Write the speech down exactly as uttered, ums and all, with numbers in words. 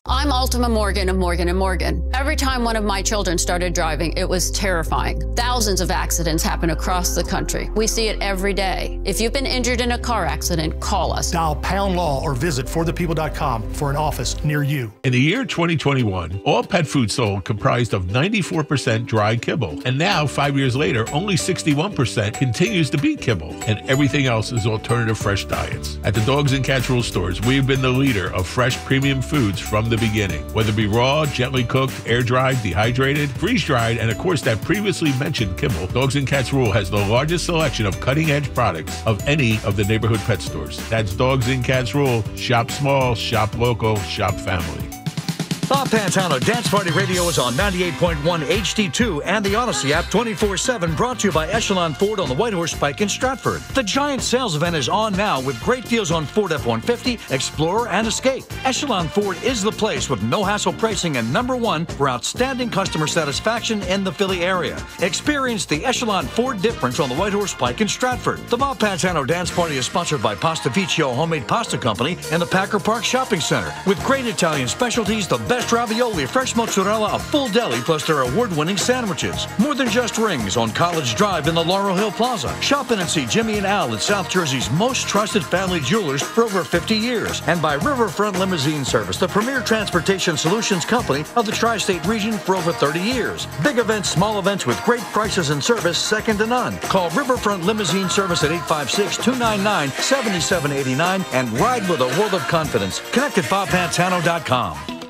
I'm Ultima Morgan of Morgan and Morgan. Every time one of my children started driving, it was terrifying. Thousands of accidents happen across the country. We see it every day. If you've been injured in a car accident, call us. Dial pound law or visit for the people dot com for an office near you. In the year twenty twenty-one, all pet food sold comprised of ninety-four percent dry kibble. And now, five years later, only sixty-one percent continues to be kibble. And everything else is alternative fresh diets. At the Dogs and Cats Rule stores, we've been the leader of fresh premium foods from the beginning. Whether it be raw, gently cooked, air-dried, dehydrated, freeze-dried, and of course that previously mentioned kibble, Dogs and Cats Rule has the largest selection of cutting-edge products of any of the neighborhood pet stores. That's Dogs and Cats Rule. Shop small, shop local, shop family. Bob Pantano Dance Party Radio is on ninety-eight point one H D two and the Odyssey app twenty-four seven, brought to you by Echelon Ford on the White Horse Pike in Stratford. The giant sales event is on now with great deals on Ford F one fifty, Explorer, and Escape. Echelon Ford is the place with no-hassle pricing and number one for outstanding customer satisfaction in the Philly area. Experience the Echelon Ford difference on the White Horse Pike in Stratford. The Bob Pantano Dance Party is sponsored by Pastificio Homemade Pasta Company and the Packer Park Shopping Center. With great Italian specialties, the best ravioli, fresh mozzarella, a full deli, plus their award-winning sandwiches. More than just rings on College Drive in the Laurel Hill Plaza. Shop in and see Jimmy and Al at South Jersey's most trusted family jewelers for over fifty years. And by Riverfront Limousine Service, the premier transportation solutions company of the tri-state region for over thirty years. Big events, small events with great prices and service second to none. Call Riverfront Limousine Service at eight five six, two nine nine, seven seven eight nine and ride with a world of confidence. Connect at bob pantano dot com.